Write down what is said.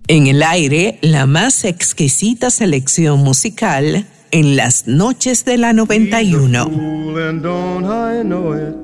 En el aire, la más exquisita selección musical en las noches de la 91.